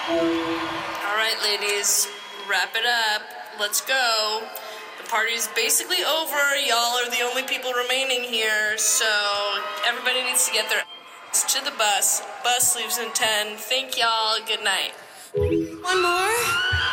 All right, ladies, wrap it up. Let's go. The party's basically over. Y'all are the only people remaining here, so everybody needs to get their ass to the bus. Bus leaves in 10. Thank y'all. Good night. One more?